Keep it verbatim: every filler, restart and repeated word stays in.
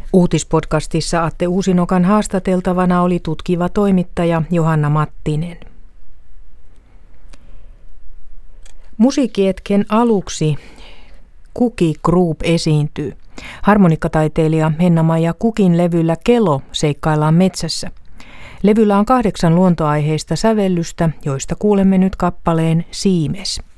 Uutispodcastissa Atte Uusinokan haastateltavana oli tutkiva toimittaja Johanna Mattinen. Musiikkihetken aluksi Kuki Group esiintyy. Harmonikkataiteilija Henna-Maija Kukin levyllä Kelo seikkaillaan metsässä. Levyllä on kahdeksan luontoaiheista sävellystä, joista kuulemme nyt kappaleen Siimes.